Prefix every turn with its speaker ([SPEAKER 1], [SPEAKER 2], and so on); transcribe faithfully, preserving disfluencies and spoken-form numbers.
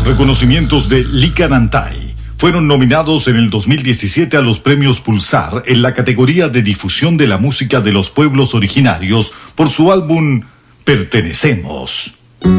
[SPEAKER 1] Reconocimientos de Licanantay fueron nominados en el dos mil diecisiete a los premios Pulsar en la categoría de difusión de la música de los pueblos originarios por su álbum Pertenecemos.